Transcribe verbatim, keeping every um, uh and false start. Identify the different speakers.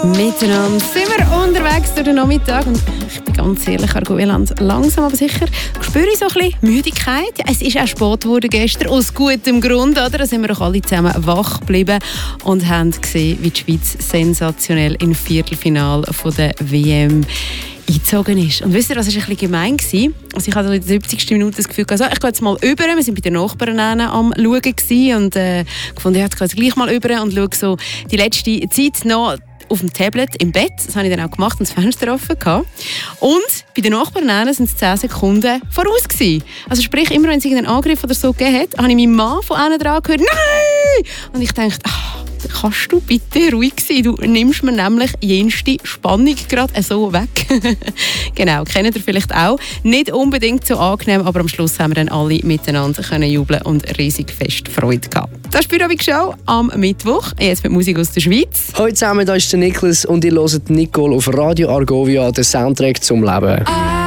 Speaker 1: Miteinander sind wir unterwegs durch den Nachmittag und ich bin ganz ehrlich, Argoeland, langsam aber sicher spüre ich so ein bisschen Müdigkeit. Ja, es ist auch spät geworden gestern, aus gutem Grund, oder? Da sind wir doch alle zusammen wach geblieben und haben gesehen, wie die Schweiz sensationell im Viertelfinale von der W M eingezogen ist. Und wisst ihr, das war ein bisschen gemein gewesen. Also ich hatte in der siebzigsten Minute das Gefühl, also ich gehe jetzt mal über. Wir waren bei den Nachbarn am Schauen gewesen und äh, gefunden, ich gehe jetzt gleich mal über und schaue so die letzte Zeit noch auf dem Tablet im Bett. Das habe ich dann auch gemacht und das Fenster offen gehabt. Und bei den Nachbarn sind es zehn Sekunden voraus gewesen. Also sprich, immer wenn es irgendeinen Angriff oder so gegeben hat, habe ich meinen Mann von innen dran gehört, «Nein!» Und ich dachte, ach, kannst du bitte ruhig sein? Du nimmst mir nämlich jenste Spannung gerade so weg. Genau, kennt ihr vielleicht auch. Nicht unbedingt so angenehm, aber am Schluss haben wir dann alle miteinander können jubeln und riesig fest Freude gehabt. Das ist die Bürowig-Show am Mittwoch. Jetzt mit Musik aus der Schweiz.
Speaker 2: Hallo zusammen, da ist der Niklas und ihr hört Nicole auf Radio Argovia, den Soundtrack zum Leben.
Speaker 1: Ah.